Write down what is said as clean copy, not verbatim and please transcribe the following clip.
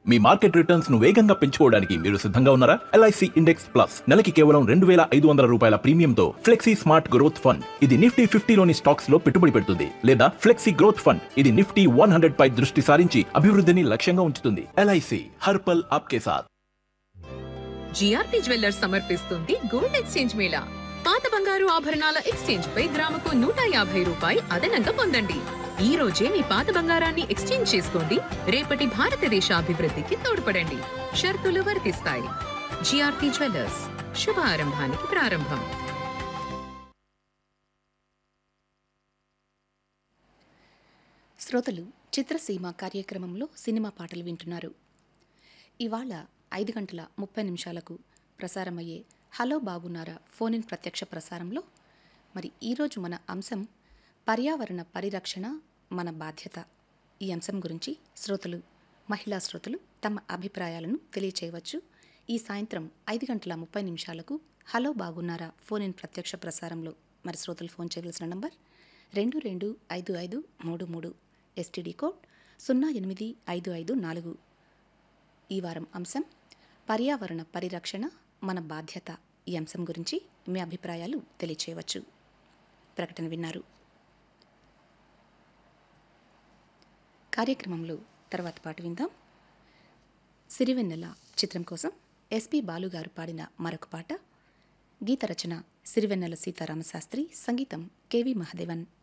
మీ market returns ను వేగంగా పెంచుకోవడానికి మీరు సిద్ధంగా ఉన్నారా? ఎల్ఐసి ఇండెక్స్ ప్లస్ నెలకి కేవలం 2,500 రూపాయల ప్రీమియంతో ఫ్లెక్సీ స్మార్ట్ గ్రోత్ ఫండ్. ఇది నిఫ్టీ 50లోని స్టాక్స్ లో పెట్టుబడి పెడుతుంది లేదా ఫ్లెక్సీ గ్రోత్ ఫండ్. ఇది నిఫ్టీ 100 పై దృష్టి సారించి అభివృద్ధిని లక్ష్యంగా ఉంచుతుంది. ఎల్ఐసి హర్పల్ ఆప్కే సాథ్. జిఆర్పి జ్యువెల్లర్స్ సమర్పిస్తుంది గోల్డ్ ఎక్స్చేంజ్ మేళా. పాత బంగారు ఆభరణాల ఎక్స్చేంజ్ పై గ్రాముకు 150 రూపాయలు అదనంగా పొందండి. ఈ రోజే మీ పాత బంగారాన్ని ఎక్స్చేంజ్ చేసుకోండి. రేపటి భారతదేశ అభివృద్ధికి తోడ్పడండి. షరతులు వర్తిస్తాయి. జిఆర్పి జ్యువెల్లర్స్, శుభ ఆరంభానికి ప్రారంభం. శ్రోతలు చిత్రసీమ కార్యక్రమంలో సినిమా పాటలు వింటున్నారు. ఇవాళ 5:30 ప్రసారమయ్యే హలో బాగున్నారా ఫోన్ ఇన్ ప్రత్యక్ష ప్రసారంలో మరి ఈరోజు మన అంశం పర్యావరణ పరిరక్షణ మన బాధ్యత. ఈ అంశం గురించి మహిళా శ్రోతలు తమ అభిప్రాయాలను తెలియచేయవచ్చు. ఈ సాయంత్రం 5:30 హలో బాగున్నారా ఫోన్ ఇన్ ప్రత్యక్ష ప్రసారంలో మరి శ్రోతలు ఫోన్ చేయవలసిన నంబర్ 225533, ఎస్టీడీ కోడ్ 08554. ఈ వారం అంశం పర్యావరణ పరిరక్షణ మన బాధ్యత. ఈ అంశం గురించి మీ అభిప్రాయాలు తెలియచేయవచ్చు. ప్రకటన విన్నారు. కార్యక్రమంలో తర్వాత పాట విందాం. సిరివెన్నెల చిత్రం కోసం ఎస్పి బాలుగారు పాడిన మరొక పాట. గీత రచన సిరివెన్నెల సీతారామశాస్త్రి, సంగీతం కెవి మహదేవన్.